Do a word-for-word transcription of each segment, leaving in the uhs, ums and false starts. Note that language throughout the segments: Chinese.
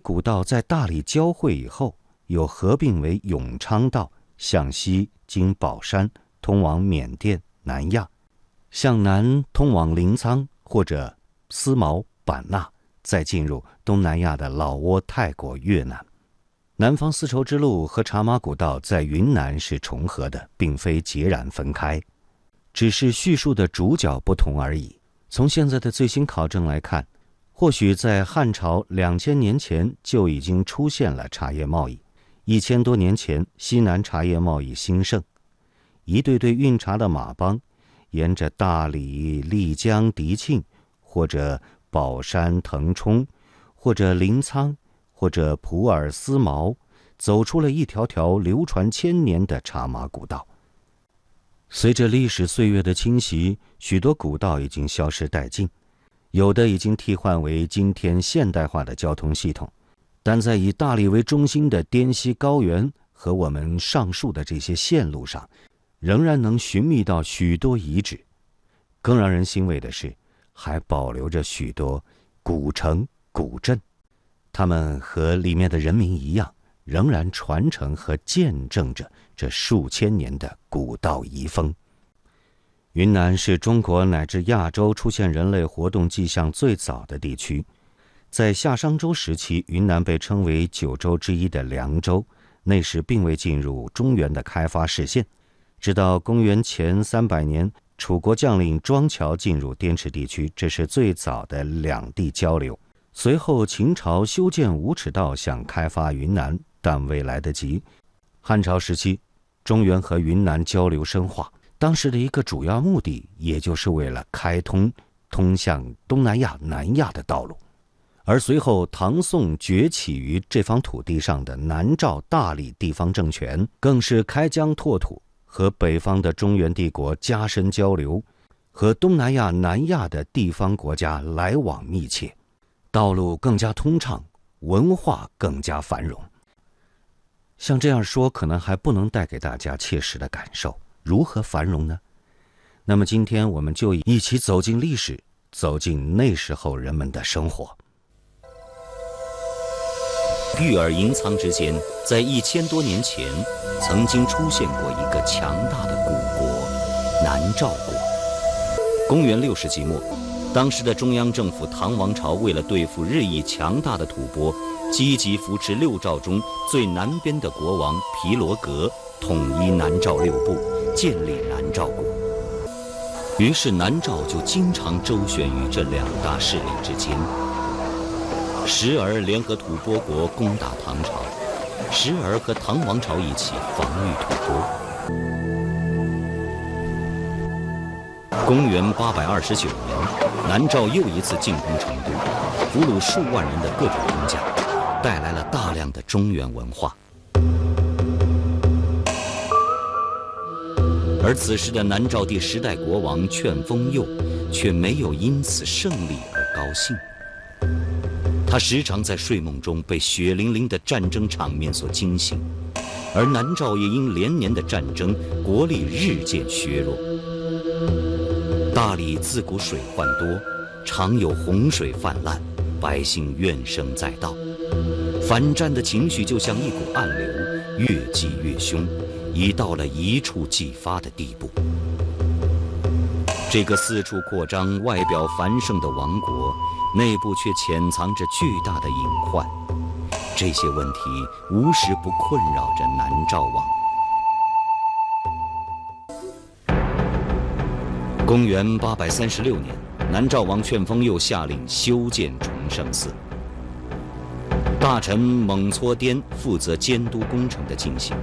古道在大理交汇以后，又合并为永昌道，向西经宝山通往缅甸、南亚，向南通往临沧或者思茅、版纳，再进入东南亚的老挝、泰国、越南。南方丝绸之路和茶马古道在云南是重合的，并非截然分开，只是叙述的主角不同而已。从现在的最新考证来看，或许在汉朝两千年前就已经出现了茶叶贸易，一千多年前西南茶叶贸易兴盛，一队队运茶的马帮沿着大理、丽江、迪庆，或者宝山、腾冲，或者临沧，或者普洱、思茅，走出了一条条流传千年的茶马古道。随着历史岁月的侵袭，许多古道已经消失殆尽，有的已经替换为今天现代化的交通系统，但在以大理为中心的滇西高原和我们上述的这些线路上，仍然能寻觅到许多遗址。更让人欣慰的是，还保留着许多古城、古镇，他们和里面的人民一样，仍然传承和见证着这数千年的古道遗风。云南是中国乃至亚洲出现人类活动迹象最早的地区。在夏商周时期，云南被称为九州之一的凉州，那时并未进入中原的开发视线。直到公元前三百年，楚国将领庄乔进入滇池地区，这是最早的两地交流。随后秦朝修建五尺道想开发云南，但未来得及。汉朝时期，中原和云南交流深化，当时的一个主要目的，也就是为了开通通向东南亚、南亚的道路。而随后唐宋崛起于这方土地上的南诏、大理地方政权，更是开疆拓土，和北方的中原帝国加深交流，和东南亚、南亚的地方国家来往密切，道路更加通畅，文化更加繁荣。像这样说可能还不能带给大家切实的感受，如何繁荣呢？那么今天我们就一起走进历史，走进那时候人们的生活。 玉耳银苍之间，在一千多年前曾经出现过一个强大的古国——南诏国。公元六世纪末，当时的中央政府唐王朝为了对付日益强大的吐蕃，积极扶持六诏中最南边的国王毗罗格，统一南诏六部，建立南诏国。于是南诏就经常周旋于这两大势力之间，时而联合吐蕃国攻打唐朝，时而和唐王朝一起防御吐蕃。公元八百二十九年，南诏又一次进攻成都，俘虏数万人的各种工匠，带来了大量的中原文化。而此时的南诏第十代国王劝封佑却没有因此胜利而高兴，他时常在睡梦中被血淋淋的战争场面所惊醒，而南诏也因连年的战争，国力日渐削弱。大理自古水患多，常有洪水泛滥，百姓怨声载道，反战的情绪就像一股暗流，越积越凶，已到了一触即发的地步。这个四处扩张、外表繁盛的王国，内部却潜藏着巨大的隐患。这些问题无时不困扰着南诏王。公元八百三十六年，南诏王劝封佑下令修建崇圣寺，大臣蒙搓颠负责监督工程的进行。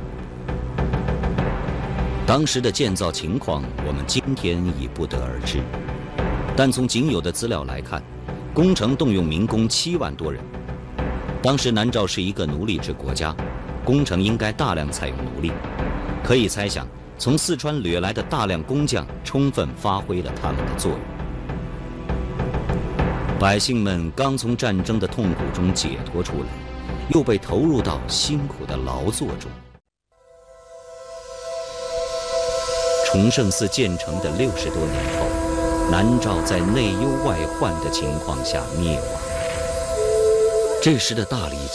当时的建造情况，我们今天已不得而知，但从仅有的资料来看，工程动用民工七万多人。当时南诏是一个奴隶制国家，工程应该大量采用奴隶。可以猜想，从四川掠来的大量工匠充分发挥了他们的作用。百姓们刚从战争的痛苦中解脱出来，又被投入到辛苦的劳作中。崇圣寺建成的六十多年后，南诏在内忧外患的情况下灭亡。这时的大理